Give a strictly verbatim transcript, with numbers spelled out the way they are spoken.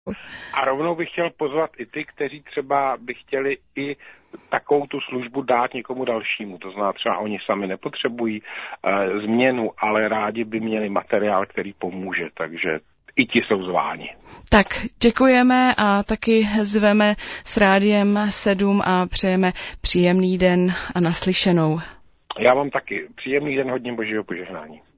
A rovnou bych chtěl pozvat i ty, kteří třeba by chtěli i takovou tu službu dát někomu dalšímu. To znamená, třeba oni sami nepotřebují e, změnu, ale rádi by měli materiál, který pomůže, takže i ti jsou zváni. Tak děkujeme a taky zveme s Rádiem sedm a přejeme příjemný den a naslyšenou. Já vám taky příjemný den, hodně božího požehnání.